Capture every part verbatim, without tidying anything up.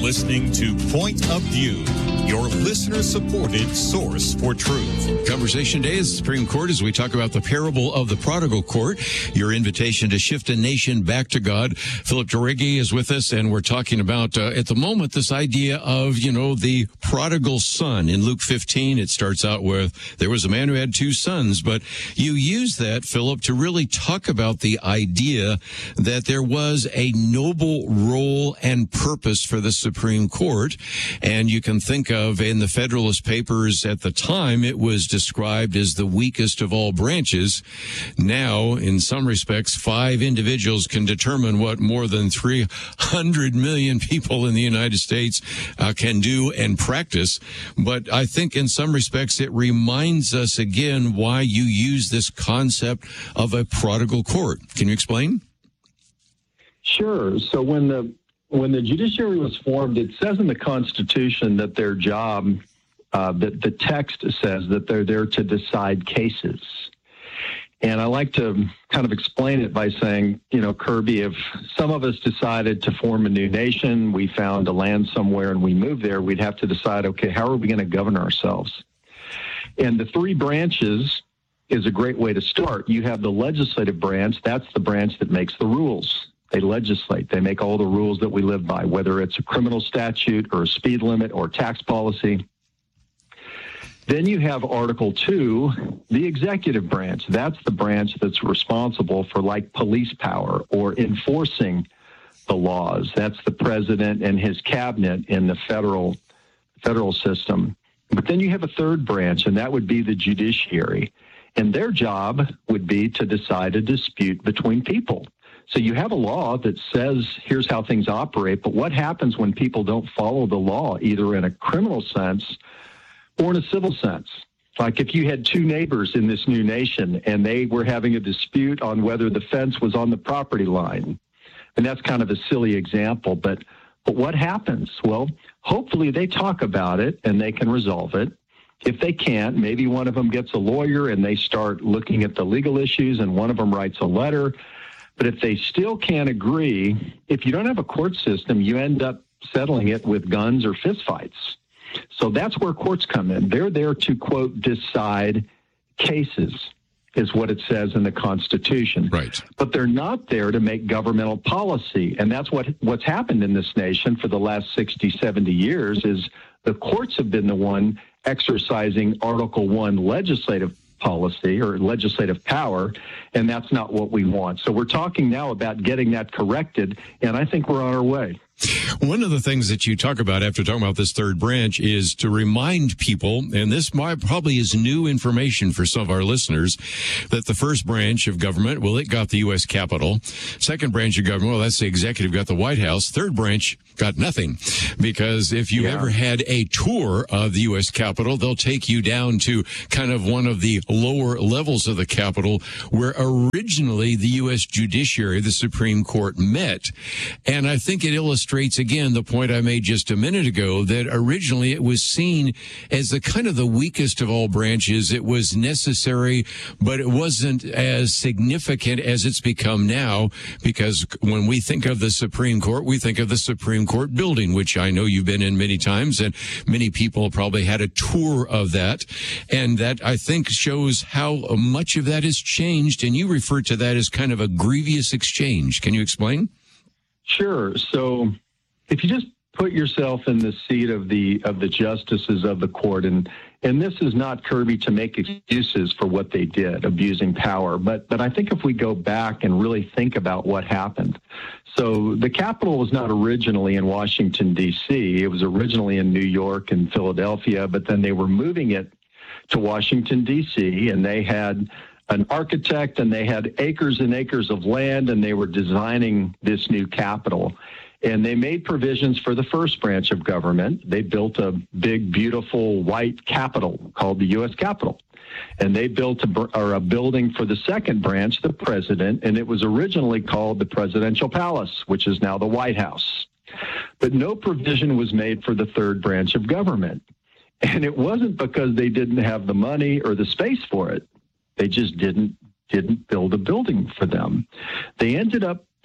listening to Point of View, your listener-supported source for truth. Conversation Day is the Supreme Court as we talk about the parable of the prodigal court, your invitation to shift a nation back to God. Philip Jauregui is with us, and we're talking about, uh, at the moment, this idea of, you know, the prodigal son. In Luke fifteen, it starts out with, there was a man who had two sons, but you use that, Philip, to really talk about the idea that there was a noble role and purpose for the Supreme Court, and you can think of, in the Federalist Papers at the time, it was described as the weakest of all branches. Now, in some respects, five individuals can determine what more than three hundred million people in the United States uh, can do and practice. But I think in some respects, it reminds us again why you use this concept of a prodigal court. Can you explain? Sure. So when the when the judiciary was formed, it says in the Constitution that their job, uh, that the text says that they're there to decide cases. And I like to kind of explain it by saying, you know, Kirby, if some of us decided to form a new nation, we found a land somewhere and we moved there, we'd have to decide, okay, how are we going to govern ourselves? And the three branches is a great way to start. You have the legislative branch. That's the branch that makes the rules. They legislate. They make all the rules that we live by, whether it's a criminal statute or a speed limit or tax policy. Then you have Article two, the executive branch. That's the branch that's responsible for, like, police power or enforcing the laws. That's the president and his cabinet in the federal federal system. But then you have a third branch, and that would be the judiciary. And their job would be to decide a dispute between people. So you have a law that says, here's how things operate, but what happens when people don't follow the law, either in a criminal sense or in a civil sense? Like if you had two neighbors in this new nation and they were having a dispute on whether the fence was on the property line. And that's kind of a silly example, but but what happens? Well, hopefully they talk about it and they can resolve it. If they can't, maybe one of them gets a lawyer and they start looking at the legal issues and one of them writes a letter. But if they still can't agree, if you don't have a court system, you end up settling it with guns or fistfights. So that's where courts come in. They're there to, quote, decide cases, is what it says in the Constitution. Right. But they're not there to make governmental policy. And that's what what's happened in this nation for the last sixty, seventy years is the courts have been the one exercising Article one legislative policy or legislative power, and that's not what we want. So we're talking now about getting that corrected, and I think we're on our way. One of the things that you talk about after talking about this third branch is to remind people, and this might, probably is new information for some of our listeners, that the first branch of government, well, it got the U S Capitol. Second branch of government, well, that's the executive, got the White House. Third branch got nothing. Because if you yeah. ever had a tour of the U S Capitol, they'll take you down to kind of one of the lower levels of the Capitol where originally the U S judiciary, the Supreme Court, met. And I think it illustrates again the point I made just a minute ago, that originally it was seen as the kind of the weakest of all branches. It was necessary, but it wasn't as significant as it's become now, because when we think of the Supreme Court, we think of the Supreme Court building, which I know you've been in many times, and many people probably had a tour of that. And that, I think, shows how much of that has changed, and you refer to that as kind of a grievous exchange. Can you explain? Sure. So if you just put yourself in the seat of the of the justices of the court, and and this is not, Kirby, to make excuses for what they did, abusing power, but but I think if we go back and really think about what happened. So the Capitol was not originally in Washington, D C. It was originally in New York and Philadelphia, but then they were moving it to Washington, D C, and they had an architect, and they had acres and acres of land, and they were designing this new Capitol. And they made provisions for the first branch of government. They built a big, beautiful white Capitol called the U S Capitol. And they built a, or a building for the second branch, the president, and it was originally called the Presidential Palace, which is now the White House. But no provision was made for the third branch of government. And it wasn't because they didn't have the money or the space for it. They just didn't didn't build a building for them. They ended up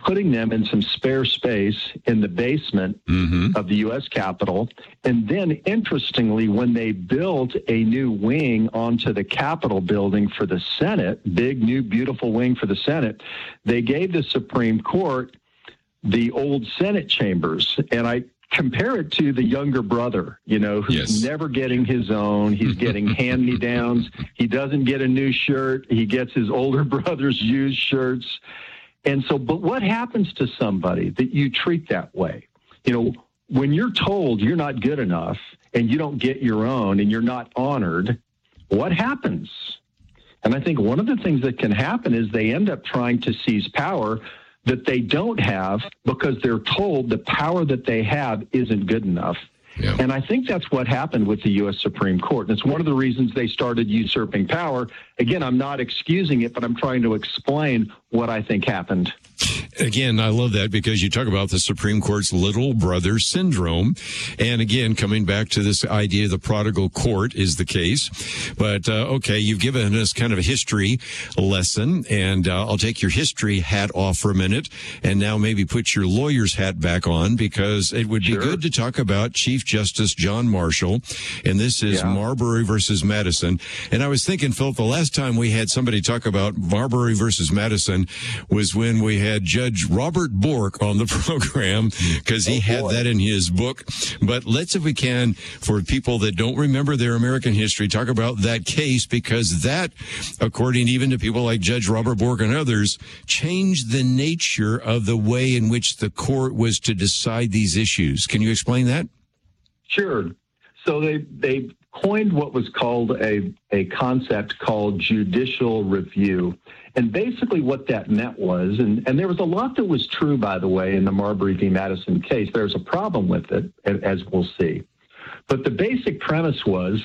putting them in some spare space in the basement mm-hmm. of the U S Capitol. And then, interestingly, when they built a new wing onto the Capitol building for the Senate, big, new, beautiful wing for the Senate, they gave the Supreme Court the old Senate chambers. And I compare it to the younger brother, you know, who's yes. never getting his own. He's getting hand-me-downs. He doesn't get a new shirt. He gets his older brother's used shirts. And so, but what happens to somebody that you treat that way? You know, when you're told you're not good enough and you don't get your own and you're not honored, what happens? And I think one of the things that can happen is they end up trying to seize power that they don't have because they're told the power that they have isn't good enough. Yeah. And I think that's what happened with the U S Supreme Court. And it's one of the reasons they started usurping power. Again, I'm not excusing it, but I'm trying to explain what I think happened. Again, I love that because you talk about the Supreme Court's little brother syndrome. And again, coming back to this idea the prodigal court is the case. But, uh, okay, you've given us kind of a history lesson, and uh, I'll take your history hat off for a minute and now maybe put your lawyer's hat back on, because it would be sure. good to talk about Chief Justice John Marshall. And this is yeah. Marbury versus Madison. And I was thinking, Philip, the last time we had somebody talk about Marbury versus Madison was when we had Judge Robert Bork on the program, because he oh, had that in his book. But let's, if we can, for people that don't remember their American history, talk about that case, because that, according even to people like Judge Robert Bork and others, changed the nature of the way in which the court was to decide these issues. Can you explain that? Sure. So they they coined what was called a, a concept called judicial review. And basically what that meant was, and, and there was a lot that was true, by the way, in the Marbury v. Madison case. There's a problem with it, as we'll see. But the basic premise was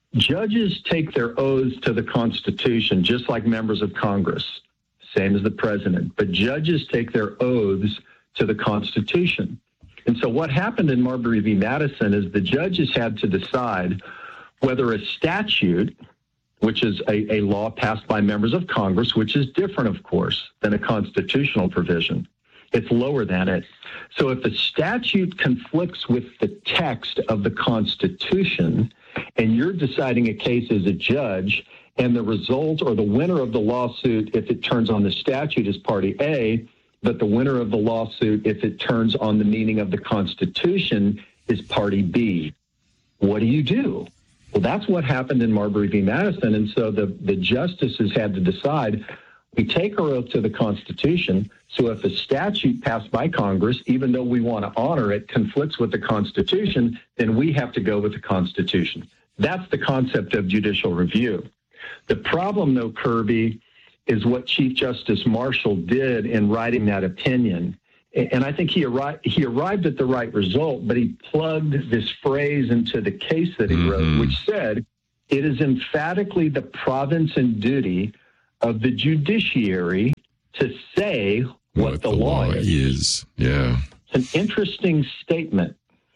judges take their oaths to the Constitution just like members of Congress, same as the president. But judges take their oaths to the Constitution. And so what happened in Marbury v. Madison is the judges had to decide whether a statute, which is a, a law passed by members of Congress, which is different, of course, than a constitutional provision. It's lower than it. So if the statute conflicts with the text of the Constitution, and you're deciding a case as a judge, and the result or the winner of the lawsuit, if it turns on the statute, is party A, but the winner of the lawsuit, if it turns on the meaning of the Constitution, is party B, what do you do? Well, that's what happened in Marbury v. Madison. And so the, the justices had to decide, we take our oath to the Constitution, so if a statute passed by Congress, even though we want to honor it, conflicts with the Constitution, then we have to go with the Constitution. That's the concept of judicial review. The problem, though, Kirby, is what Chief Justice Marshall did in writing that opinion. And I think he arrived, he arrived at the right result, but he plugged this phrase into the case that he mm-hmm. wrote, which said, it is emphatically the province and duty of the judiciary to say what, what the, the law, law is. is. Yeah. It's an interesting statement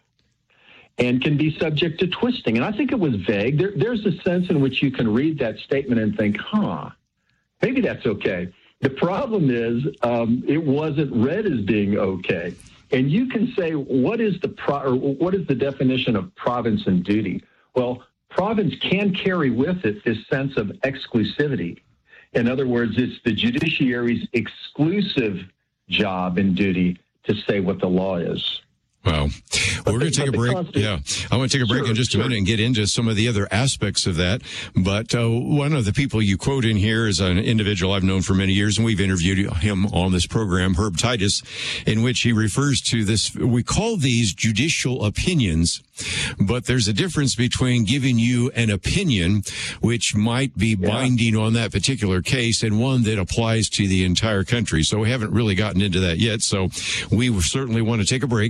and can be subject to twisting. And I think it was vague. There, there's a sense in which you can read that statement and think, huh, maybe that's okay. The problem is um, it wasn't read as being okay. And you can say, what is the pro- or what is the definition of province and duty? Well, province can carry with it this sense of exclusivity. In other words, it's the judiciary's exclusive job and duty to say what the law is. Wow. Well, we're going to take a break. Yeah. I want to take a break sure, in just a sure. minute and get into some of the other aspects of that. But uh, one of the people you quote in here is an individual I've known for many years, and we've interviewed him on this program, Herb Titus, in which he refers to this. We call these judicial opinions, but there's a difference between giving you an opinion, which might be yeah. binding on that particular case, and one that applies to the entire country. So we haven't really gotten into that yet. So we certainly want to take a break, and I don't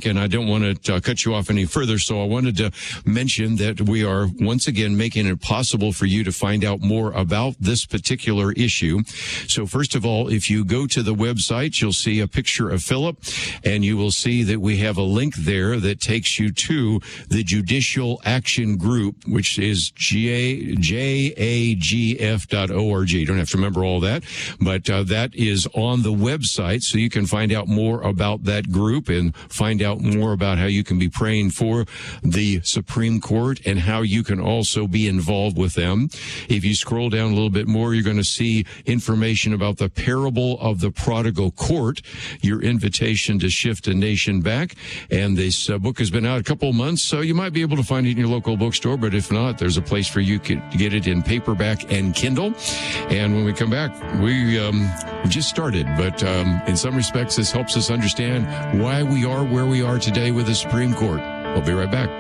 don't want to uh, cut you off any further, so I wanted to mention that we are once again making it possible for you to find out more about this particular issue. So first of all, if you go to the website, you'll see a picture of Philip, and you will see that we have a link there that takes you to the Judicial Action Group, which is J A G F dot org. You don't have to remember all that, but uh, that is on the website, so you can find out more about that group and find out more about how you can be praying for the Supreme Court and how you can also be involved with them. If you scroll down a little bit more, you're going to see information about the parable of the prodigal court, your invitation to shift a nation back. And this uh, book has been out a couple of months, so you might be able to find it in your local bookstore, but if not, there's a place for you to get it in paperback and Kindle. And when we come back, we um, just started, but um, in some respects, this helps us understand why we are where we are today with the Supreme Court. We'll be right back.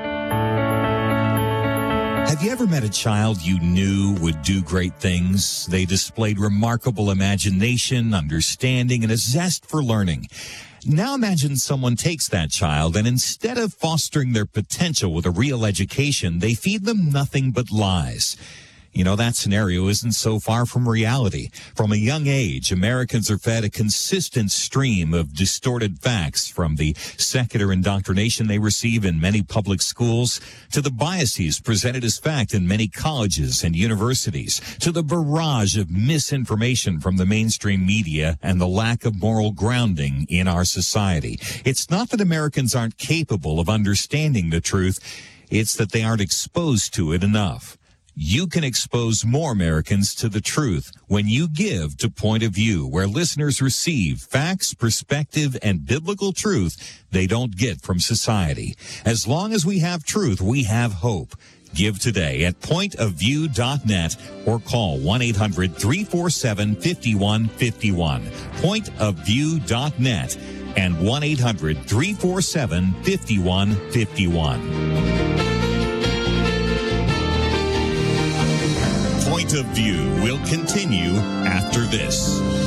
Have you ever met a child you knew would do great things? They displayed remarkable imagination, understanding, and a zest for learning. Now imagine someone takes that child and instead of fostering their potential with a real education, they feed them nothing but lies. You know, that scenario isn't so far from reality. From a young age, Americans are fed a consistent stream of distorted facts, from the secular indoctrination they receive in many public schools, to the biases presented as fact in many colleges and universities, to the barrage of misinformation from the mainstream media and the lack of moral grounding in our society. It's not that Americans aren't capable of understanding the truth, it's that they aren't exposed to it enough. You can expose more Americans to the truth when you give to Point of View, where listeners receive facts, perspective, and biblical truth they don't get from society. As long as we have truth, we have hope. Give today at point of view dot net or call one eight hundred three four seven five one five one. point of view dot net and one eight hundred three four seven five one five one. Point of View will continue after this.